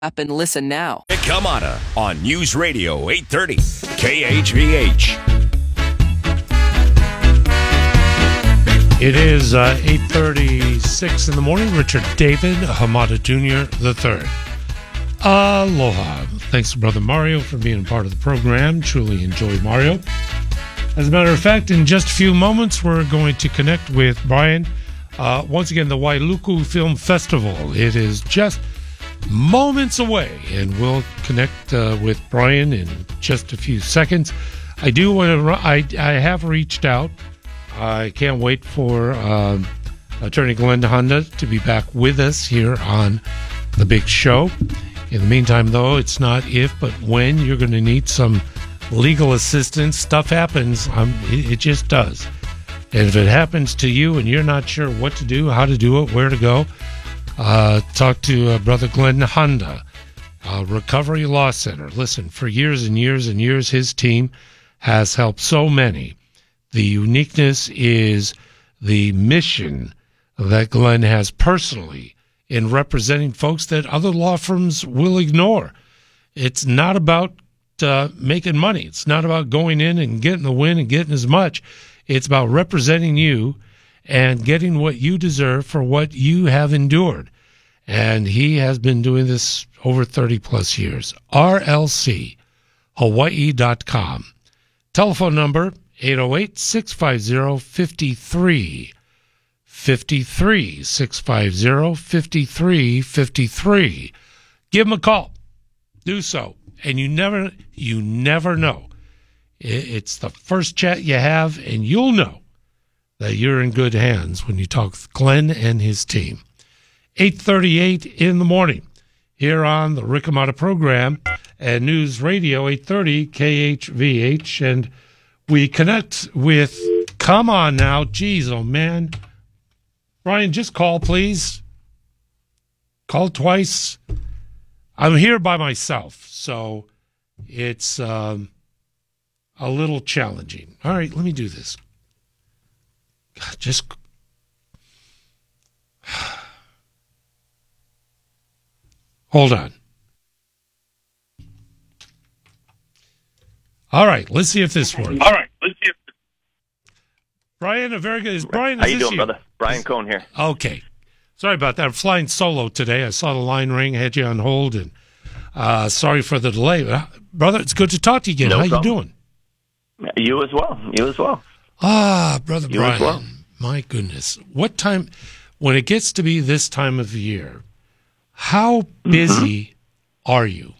Up and listen now. Kamada on News Radio 830 KHVH. It is 8:36 in the morning. Richard David Hamada Jr. III. Aloha. Thanks to Brother Mario for being part of the program. Truly enjoy Mario. As a matter of fact, in just a few moments, we're going to connect with Brian. Once again, the Wailuku Film Festival. It is just moments away, and we'll connect with Brian in just a few seconds. I do want to. I have reached out. I can't wait for Attorney Glenn Honda to be back with us here on the big show. In the meantime, though, it's not if, but when you're going to need some legal assistance. Stuff happens. It just does. And if it happens to you and you're not sure what to do, how to do it, where to go, talk to Brother Glenn Honda, Recovery Law Center. Listen, for years and years and years, his team has helped so many. The uniqueness is the mission that Glenn has personally in representing folks that other law firms will ignore. It's not about making money. It's not about going in and getting the win and getting as much. It's about representing you and getting what you deserve for what you have endured. And he has been doing this over 30-plus years. RLCHawaii.com. Telephone number 808-650-5353. 650-5353. Give him a call. Do so. And you never know. It's the first chat you have, and you'll know that you're in good hands when you talk with Glenn and his team. 8:38 in the morning here on the Rick Amato program at News Radio 830 KHVH. And we connect with, come on now, geez, oh man. Brian, just call, please. Call twice. I'm here by myself, so it's a little challenging. All right, let me do this. God, just hold on. All right, let's see if this works. Brian, a very good. How you doing, brother? Brian Cohn here. Okay. Sorry about that. I'm flying solo today. I saw the line ring, had you on hold, and sorry for the delay. Brother, it's good to talk to you again. No How problem. you doing? You as well. Brother You Brian, as well. my goodness. What time, when it gets to be this time of year, how busy are you?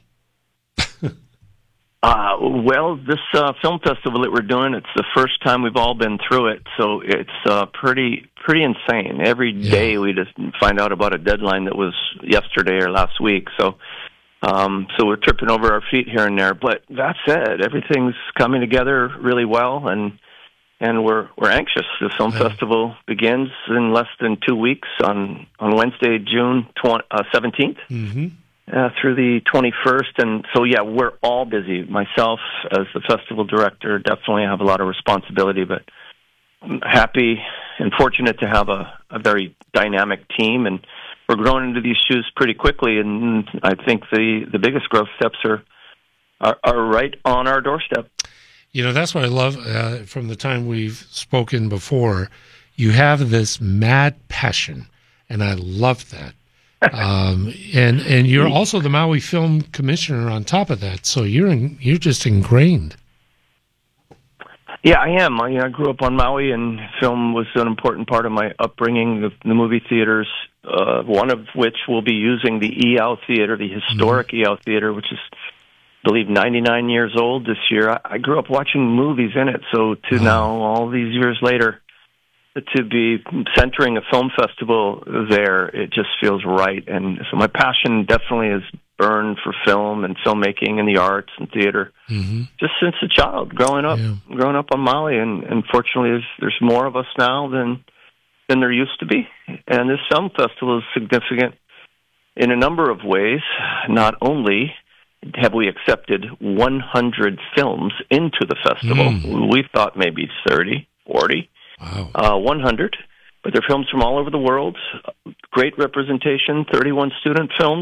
Well, this film festival that we're doing, it's the first time we've all been through it, so it's pretty insane. Every day we just find out about a deadline that was yesterday or last week, so we're tripping over our feet here and there. But that said, everything's coming together really well, and we're anxious. The film festival begins in less than 2 weeks on Wednesday, June 17th. Mm-hmm. Through the 21st, and so we're all busy. Myself, as the festival director, definitely have a lot of responsibility, but I'm happy and fortunate to have a very dynamic team, and we're growing into these shoes pretty quickly, and I think the biggest growth steps are right on our doorstep. You know, that's what I love from the time we've spoken before. You have this mad passion, and I love that. And you're also the Maui Film Commissioner on top of that, so you're just ingrained. Yeah, I am. I grew up on Maui, and film was an important part of my upbringing. The movie theaters, one of which will be using the Iao Theater, the historic Iao Theater, which is, I believe, 99 years old this year. I grew up watching movies in it, so now, all these years later, to be centering a film festival there, it just feels right. And so my passion definitely is burned for film and filmmaking and the arts and theater, just since a child, growing up on Maui. And fortunately, there's more of us now than there used to be. And this film festival is significant in a number of ways. Not only have we accepted 100 films into the festival, we thought maybe 30, 40. Wow. 100, but they're films from all over the world. Great representation, 31 student films,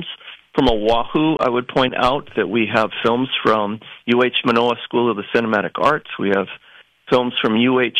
From Oahu, I would point out that we have films from UH Manoa School of the Cinematic Arts. We have films from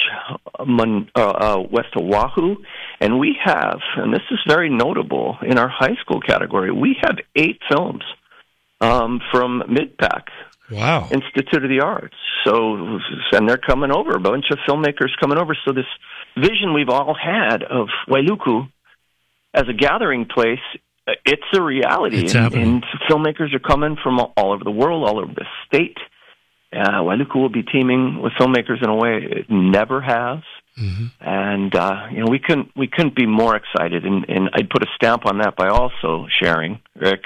West Oahu. And we have, and this is very notable, in our high school category, we have 8 films from MidPAC. Wow. Institute of the Arts. So, and they're coming over, a bunch of filmmakers coming over. So this vision we've all had of Wailuku as a gathering place, it's a reality. It's happening. And filmmakers are coming from all over the world, all over the state. Wailuku will be teaming with filmmakers in a way it never has. Mm-hmm. And we couldn't be more excited. And I'd put a stamp on that by also sharing, Rick,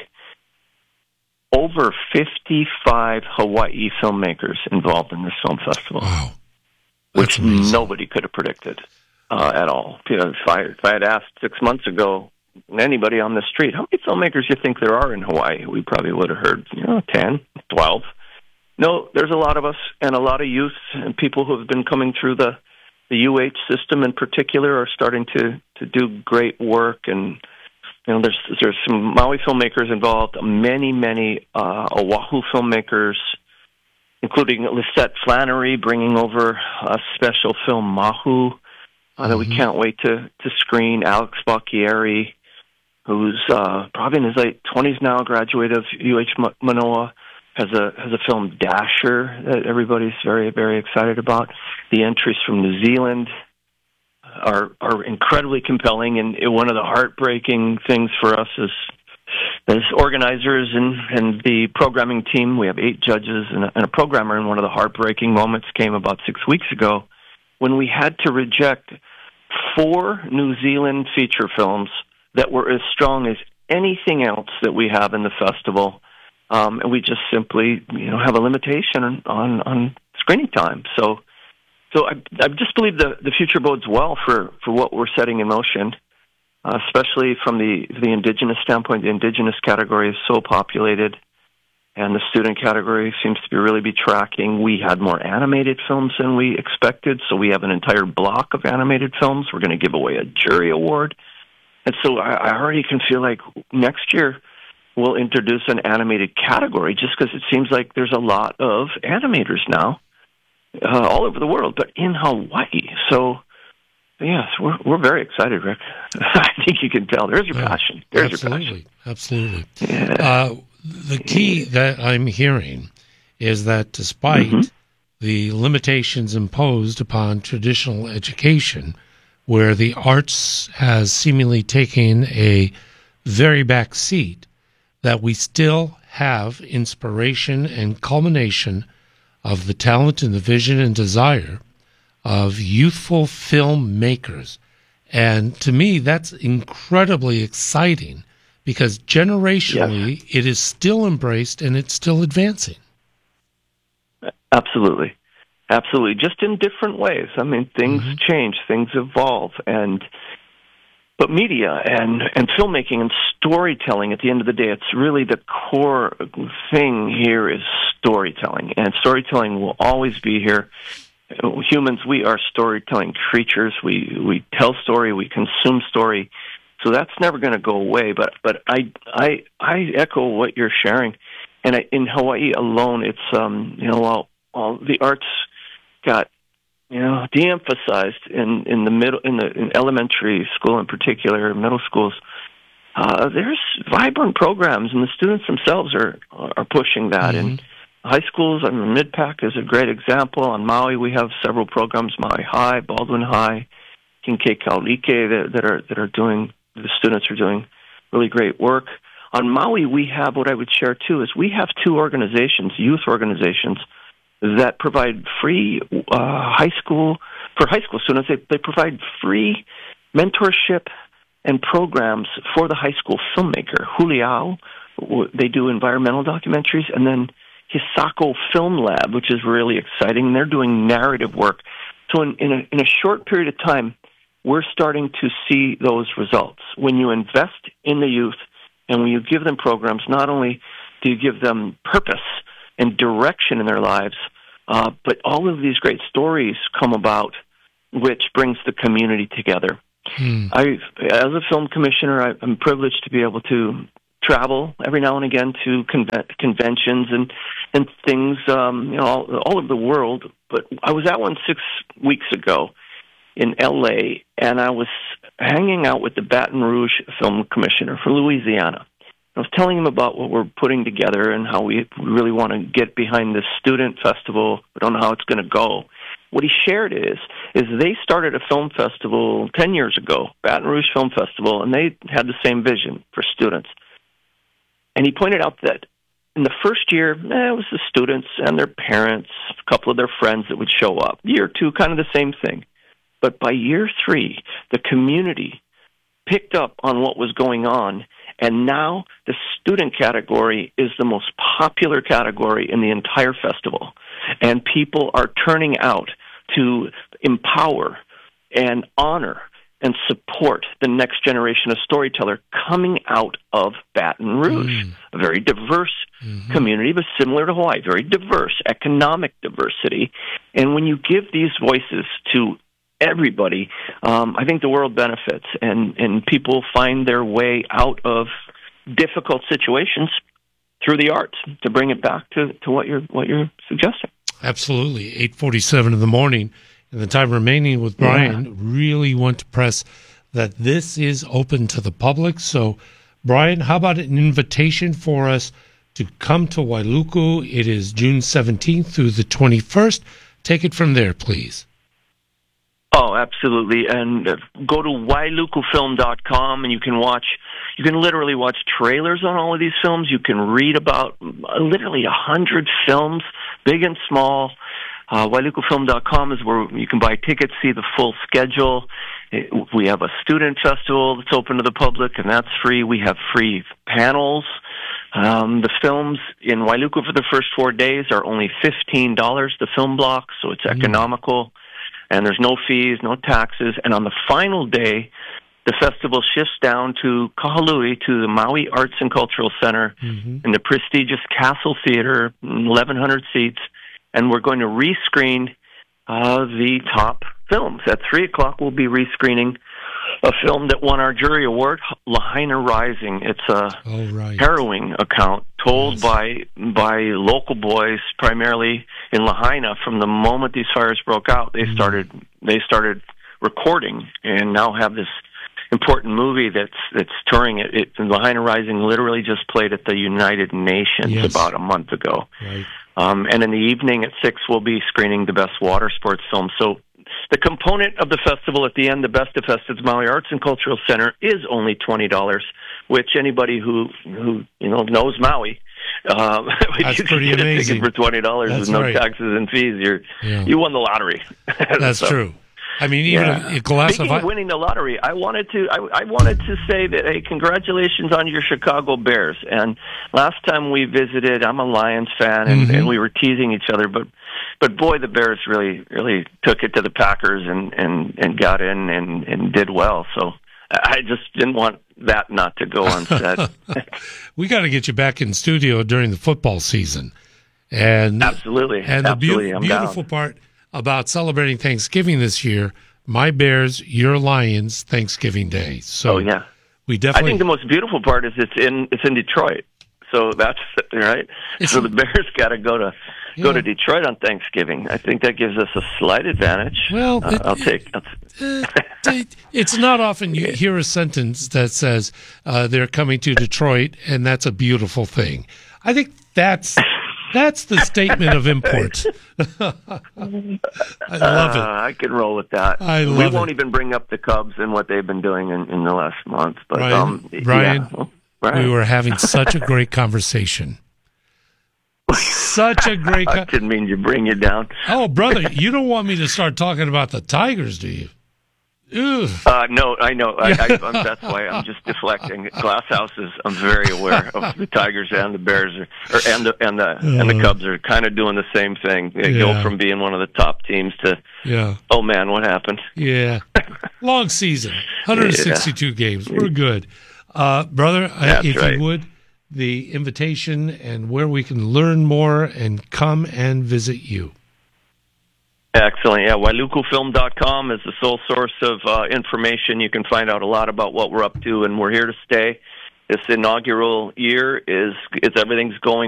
over 55 Hawaii filmmakers involved in this film festival. Wow. Which nobody could have predicted at all. If I had asked 6 months ago anybody on the street, how many filmmakers do you think there are in Hawaii? We probably would have heard 10, 12. No, there's a lot of us, and a lot of youth and people who have been coming through the UH system in particular are starting to do great work. And there's some Maui filmmakers involved, many Oahu filmmakers, including Lisette Flannery bringing over a special film, Mahu, that we can't wait to screen. Alex Bacchieri, who's probably in his late 20s now, graduate of UH Manoa, has a film, Dasher, that everybody's very, very excited about. The entries from New Zealand are incredibly compelling, and one of the heartbreaking things for us as organizers and the programming team, we have 8 judges and a programmer, and one of the heartbreaking moments came about 6 weeks ago when we had to reject 4 New Zealand feature films that were as strong as anything else that we have in the festival, and we just simply have a limitation on screening time. So I just believe the future bodes well for what we're setting in motion, especially from the indigenous standpoint. The indigenous category is so populated, and the student category seems to really be tracking. We had more animated films than we expected, so we have an entire block of animated films. We're going to give away a jury award. And so I already can feel like next year we'll introduce an animated category just because it seems like there's a lot of animators now all over the world, but in Hawaii. So, yes, we're very excited, Rick. I think you can tell. There's your passion. There's your passion. Absolutely. Yeah. The key that I'm hearing is that despite the limitations imposed upon traditional education, where the arts has seemingly taken a very back seat, that we still have inspiration and culmination of the talent and the vision and desire of youthful filmmakers. And to me, that's incredibly exciting because generationally it is still embraced and it's still advancing. Absolutely. Absolutely. Just in different ways. I mean, things change, things evolve, but media and filmmaking and storytelling, at the end of the day, it's really the core thing here is storytelling. And storytelling will always be here. Humans, we are storytelling creatures. We tell story, we consume story. So that's never going to go away. But I echo what you're sharing. And in Hawaii alone, it's while the arts got de-emphasized in elementary school in particular, middle schools. There's vibrant programs, and the students themselves are pushing that. And high schools, MidPAC is a great example. On Maui, we have several programs: Maui High, Baldwin High, Kinke Kaulike, that are doing. The students are doing really great work. On Maui, we have what I would share too is we have 2 organizations, youth organizations, that provide free high school students. They provide free mentorship and programs for the high school filmmaker. Huliao, they do environmental documentaries, and then Hisako Film Lab, which is really exciting. They're doing narrative work. So in a short period of time, we're starting to see those results. When you invest in the youth and when you give them programs, not only do you give them purpose and direction in their lives, but all of these great stories come about, which brings the community together. As a film commissioner, I'm privileged to be able to travel every now and again to conventions and things, all over the world. But I was at one 6 weeks ago in L.A., and I was hanging out with the Baton Rouge Film Commissioner for Louisiana. I was telling him about what we're putting together and how we really want to get behind this student festival. We don't know how it's going to go. What he shared is they started a film festival 10 years ago, Baton Rouge Film Festival, and they had the same vision for students. And he pointed out that in the first year, it was the students and their parents, a couple of their friends that would show up. Year two, kind of the same thing. But by year three, the community picked up on what was going on, and now the student category is the most popular category in the entire festival. And people are turning out to empower and honor and support the next generation of storyteller coming out of Baton Rouge, a very diverse community, but similar to Hawaii, very diverse, economic diversity. And when you give these voices to everybody, I think the world benefits, and people find their way out of difficult situations through the arts, to bring it back to what you're suggesting. Absolutely. 8:47 in the morning, and the time remaining with Brian, really want to press that this is open to the public. So, Brian, how about an invitation for us to come to Wailuku? It is June 17th through the 21st. Take it from there, please. Oh, absolutely. And go to wailukufilm.com, and you can literally watch trailers on all of these films. You can read about literally 100 films, big and small. Wailukufilm.com is where you can buy tickets, see the full schedule. We have a student festival that's open to the public, and that's free. We have free panels. The films in Wailuku for the first 4 days are only $15, the film block, so it's economical. And there's no fees, no taxes. And on the final day, the festival shifts down to Kahului, to the Maui Arts and Cultural Center, in the prestigious Castle Theater, 1,100 seats. And we're going to rescreen the top films. At 3 o'clock, we'll be rescreening a film that won our jury award, Lahaina Rising. It's a harrowing account told by local boys, primarily in Lahaina. From the moment these fires broke out, they started recording, and now have this important movie that's touring. Lahaina Rising literally just played at the United Nations about a month ago. Right. And in the evening at 6, we'll be screening the best water sports film. So the component of the festival at the end, the Best of Fest at Maui Arts and Cultural Center, is only $20, which anybody who knows Maui, that's you pretty can get amazing. a ticket for $20 with no taxes and fees. You won the lottery. That's true. I mean, even a glass Speaking of winning the lottery, I wanted to say that, hey, congratulations on your Chicago Bears. And last time we visited, I'm a Lions fan, and we were teasing each other, but boy, the Bears really took it to the Packers and got in and did well. So I just didn't want that not to go unsaid. We got to get you back in studio during the football season. And absolutely. And the beautiful part about celebrating Thanksgiving this year, my Bears, your Lions, Thanksgiving Day. So we definitely. I think the most beautiful part is it's in Detroit. So that's right. So the Bears got to go to Detroit on Thanksgiving. I think that gives us a slight advantage. Well, I'll take. It's not often you hear a sentence that says they're coming to Detroit, and that's a beautiful thing. I think that's the statement of import. I love it. I can roll with that. We won't even bring up the Cubs and what they've been doing in the last month. But Brian, we were having such a great conversation. Such a great. I didn't mean to bring you down. Oh, brother, you don't want me to start talking about the Tigers, do you? No, I know. That's why I'm just deflecting. Glass houses. I'm very aware of the Tigers and the Bears, and the Cubs are kind of doing the same thing. They go from being one of the top teams to, oh man, what happened? Yeah, long season, 162 games. We're good, brother. If you would, the invitation and where we can learn more and come and visit you. Excellent. Yeah, wailukufilm.com is the sole source of information. You can find out a lot about what we're up to, and we're here to stay. this inaugural year is everything's going